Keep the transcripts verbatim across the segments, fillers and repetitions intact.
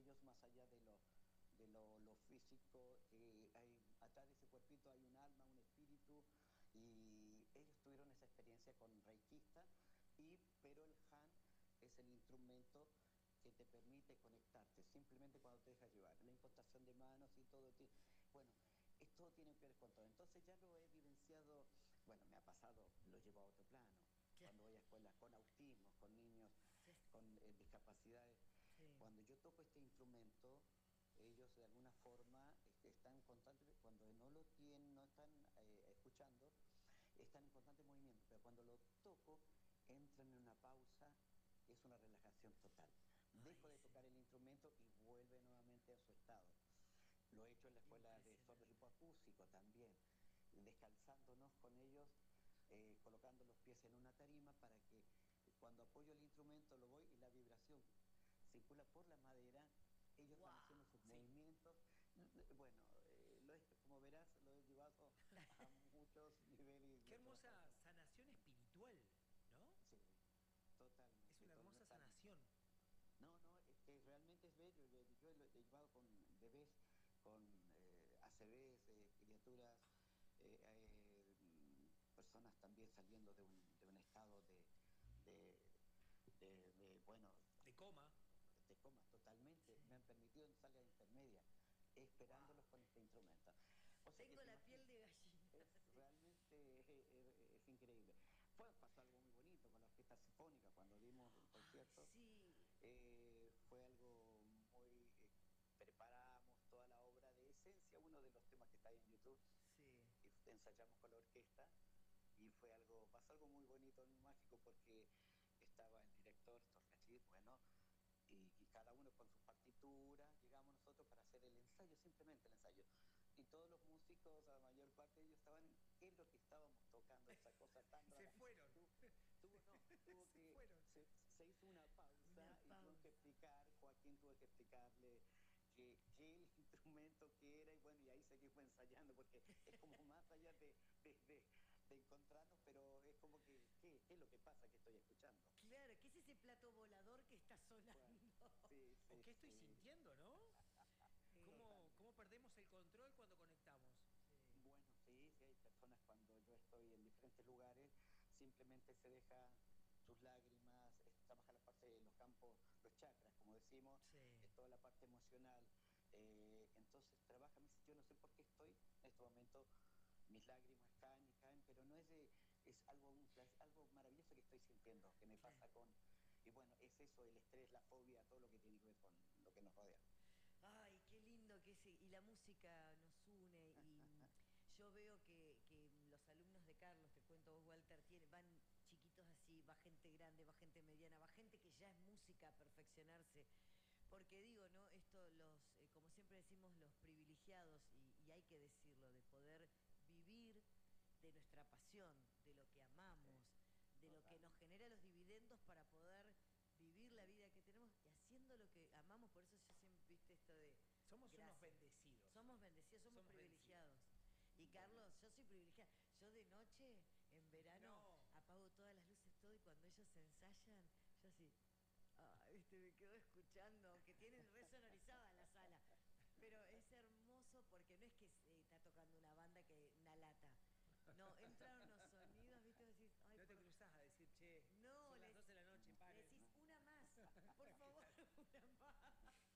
ellos, más allá de lo, de lo, lo físico, eh, hay, atrás de ese cuerpito hay un alma, un espíritu, y ellos tuvieron esa experiencia con reikista, y, pero el Han es el instrumento que te permite conectarte, simplemente cuando te dejas llevar, la impostación de manos y todo, bueno, esto tiene que ver con todo. Entonces ya lo he vivenciado, bueno, me ha pasado, lo llevo a otro plano, cuando voy a escuelas con autismo, con niños con eh, discapacidades, Sí. cuando yo toco este instrumento, ellos de alguna forma este, están constantemente, cuando no lo tienen, no están eh, escuchando, están en constante movimiento, pero cuando lo toco, entran en una pausa, es una relajación total. Dejo Ay, de sí. tocar el instrumento y vuelve nuevamente a su estado. Lo he hecho en la escuela de sordos hipoacúsicos también, descalzándonos con ellos, eh, colocando los pies en una tarima para que cuando apoyo el instrumento lo voy y la vibración circula por la madera, ellos Wow. van haciendo sus Sí. movimientos. Bueno, eh, lo he, como verás, lo he llevado a muchos niveles. Qué hermosa sanación espiritual, ¿no? Sí, totalmente. Es una hermosa totalmente. sanación. No, no, es que realmente es bello. Yo lo he llevado con bebés, con eh, A C Vs, eh, criaturas, eh, eh, personas también saliendo de un, de un estado de, de, de, de, bueno, De coma. de coma totalmente. Sí. Me han permitido en sala intermedia, esperándolos Wow. con este instrumento. O sea que Tengo te la imaginas, piel de gallina. es realmente eh, es increíble. Fue, pasó algo muy bonito con la Orquesta Sinfónica cuando dimos el Ay, concierto. sí. Eh, fue algo muy... Eh, preparamos toda la obra de Esencia, uno de los temas que está ahí en YouTube, Sí. y ensayamos con la orquesta, y fue algo, pasó algo muy bonito, muy mágico, porque estaba el director Torcachir, bueno, y, y cada uno con sus partituras, llegamos nosotros para hacer el ensayo, simplemente el ensayo. Y todos los músicos, la mayor parte de ellos estaban en qué es lo que estábamos tocando, esa cosa tan Se rara. fueron. Tuvo, tuvo no, tuvo Se que, fueron. se, se hizo una Una pausa y tuvo pausa. que explicar, Joaquín tuvo que explicarle que, que el instrumento que era, y bueno, y ahí seguimos ensayando, porque es como más allá de, de, de, de encontrarnos, pero es como que, ¿qué, ¿qué es lo que pasa que estoy escuchando? Claro, ¿qué es ese plato volador que está Bueno, sonando? sí, ¿O sí, qué estoy sí. sintiendo, no? ¿Cómo, Totalmente. ¿Cómo perdemos el control cuando conectamos? Sí. Bueno, sí, sí, hay personas cuando yo estoy en diferentes lugares, simplemente se deja sus lágrimas, es- trabaja la parte de los campos, los chakras, como decimos, Sí. es toda la parte emocional. Eh, entonces trabaja, me dice, yo no sé por qué estoy en este momento, mis lágrimas caen y caen, pero no es de, es algo, un placer, algo maravilloso que estoy sintiendo, que me Claro. pasa con, y bueno, es eso, el estrés, la fobia, todo lo que tiene que ver con lo que nos rodea. Ay, qué lindo que es. Y la música nos une. Y mm, yo veo que, que los alumnos de Carlos, te cuento vos, Walter, tiene, van chiquitos así, va gente grande, va gente mediana, va gente que ya es música a perfeccionarse. Porque digo, ¿no? Esto, los, eh, como siempre decimos, los privilegiados, y, y hay que decirlo, de poder vivir de nuestra pasión, de lo que Sí, amamos, de lo que nos totalmente. genera los dividendos para poder vivir la vida que tenemos y haciendo lo que amamos. Por eso yo siempre, viste esto de Somos unos gracias. bendecidos. Somos bendecidos, somos Somos bendecidos. privilegiados. Y Bueno, Carlos, yo soy privilegiada. Yo de noche, en verano, No. apago todas las luces, todo, y cuando ellos ensayan, yo así, ay, viste, me quedo escuchando, aunque tienen resonorizada la sala. Pero es hermoso porque no es que se está tocando una banda que una lata. No, entran unos sonidos, viste, vos decís, ay, No te por... cruzás a decir, che, No, son las les, doce de la noche, le paren. decís una más, por favor, una más.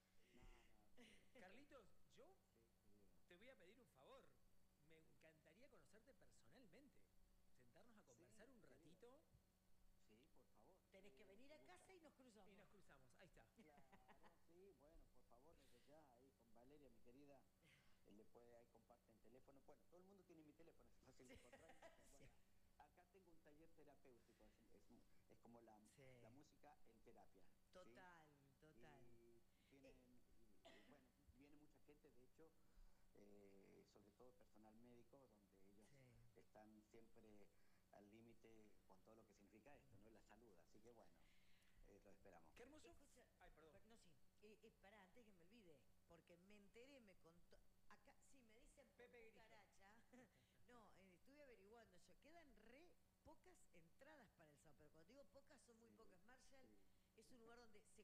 no, no, sí, Carlitos, yo sí, querido. te voy a pedir un favor. Me encantaría conocerte personalmente. Sentarnos a conversar Sí, un querido. ratito Sí, por favor. Tenés que Eh, venir a casa y gustazo. nos y cruzamos. nos cruzamos. Ahí está. Claro, sí, bueno, por favor, desde ya, ahí con Valeria, mi querida, él le puede, ahí comparten teléfono. Bueno, todo el mundo tiene mi teléfono, es fácil de Sí, encontrar. Y, sí. bueno, acá tengo un taller terapéutico, es, es, es como la, la Sí. música en terapia, ¿sí? Total, total. Y Eh, vienen, y, y, bueno, viene mucha gente, de hecho, eh, sobre todo personal médico, donde ellos sí. están siempre al límite con todo lo que significa esto, ¿no? La salud. Así que bueno, eh, lo esperamos. Qué hermoso. Escucha, Ay, perdón. per- no, sí, eh, eh, pará, antes que me olvide, porque me enteré, me contó, acá, sí, me dicen por Pepe Grillo. cucaracha, no, eh, estuve averiguando yo, quedan re pocas entradas para el sábado, pero cuando digo pocas son muy Sí, pocas. Marshall sí. es un lugar donde